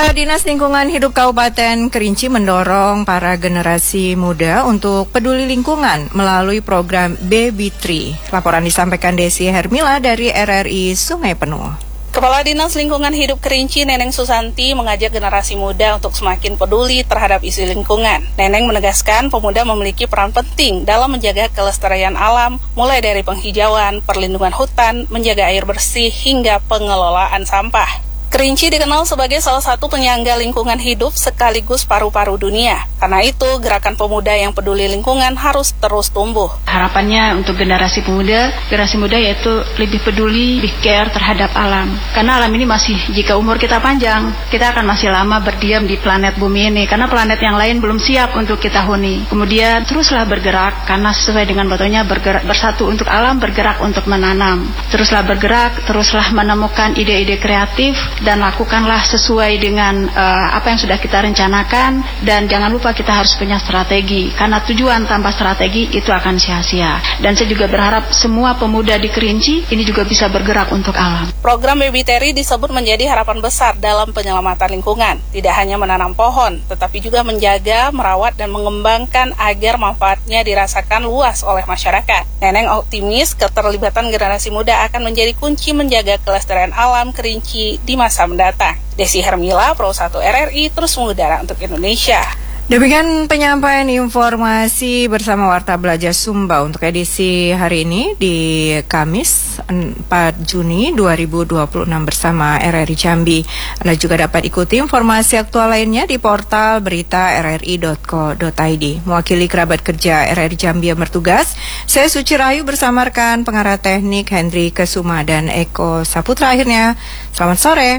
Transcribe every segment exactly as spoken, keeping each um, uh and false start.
Kepala Dinas Lingkungan Hidup Kabupaten Kerinci mendorong para generasi muda untuk peduli lingkungan melalui program Baby Tree. Laporan disampaikan Desi Hermila dari R R I Sungai Penuh. Kepala Dinas Lingkungan Hidup Kerinci, Neneng Susanti, mengajak generasi muda untuk semakin peduli terhadap isu lingkungan. Neneng menegaskan pemuda memiliki peran penting dalam menjaga kelestarian alam, mulai dari penghijauan, perlindungan hutan, menjaga air bersih, hingga pengelolaan sampah. Kerinci dikenal sebagai salah satu penyangga lingkungan hidup sekaligus paru-paru dunia. Karena itu, gerakan pemuda yang peduli lingkungan harus terus tumbuh. Harapannya untuk generasi pemuda, generasi muda yaitu lebih peduli, lebih care terhadap alam. Karena alam ini masih, jika umur kita panjang, kita akan masih lama berdiam di planet bumi ini. Karena planet yang lain belum siap untuk kita huni. Kemudian teruslah bergerak, karena sesuai dengan motonya bergerak bersatu untuk alam, bergerak untuk menanam. Teruslah bergerak, teruslah menemukan ide-ide kreatif, dan lakukanlah sesuai dengan uh, apa yang sudah kita rencanakan, dan jangan lupa kita harus punya strategi, karena tujuan tanpa strategi itu akan sia-sia. Dan saya juga berharap semua pemuda di Kerinci ini juga bisa bergerak untuk alam. Program Baby Tree disebut menjadi harapan besar dalam penyelamatan lingkungan. Tidak hanya menanam pohon, tetapi juga menjaga, merawat, dan mengembangkan agar manfaatnya dirasakan luas oleh masyarakat. Neneng optimis keterlibatan generasi muda akan menjadi kunci menjaga kelestarian alam Kerinci di masa mendatang. Desi Hermila, Pro satu R R I, terus mengudara untuk Indonesia. Demikian penyampaian informasi bersama Warta Belajar Sumba untuk edisi hari ini di Kamis empat Juni dua ribu dua puluh enam bersama R R I Jambi. Anda juga dapat ikuti informasi aktual lainnya di portal berita r r i dot co dot i d. Mewakili kerabat kerja R R I Jambi yang bertugas, saya Suci Rahayu bersama rekan pengarah teknik Hendri Kesuma dan Eko Saputra. Akhirnya, selamat sore.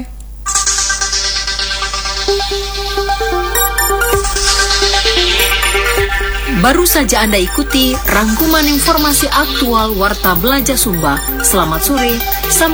Baru saja Anda ikuti rangkuman informasi aktual Warta Belajar Sumba. Selamat sore. Sampai